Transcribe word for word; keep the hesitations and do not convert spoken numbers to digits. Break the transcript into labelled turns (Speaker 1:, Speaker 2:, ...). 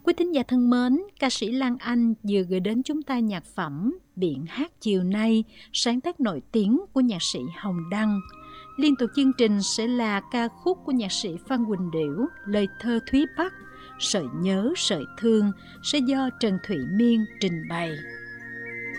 Speaker 1: Quý thính giả thân mến, ca sĩ Lan Anh vừa gửi đến chúng ta nhạc phẩm Biển hát chiều nay, sáng tác nổi tiếng của nhạc sĩ Hồng Đăng. Liên tục chương trình sẽ là ca khúc của nhạc sĩ Phan Quỳnh Điểu, lời thơ Thúy Bắc, Sợi nhớ, sợi thương sẽ do Trần Thụy Miên trình bày.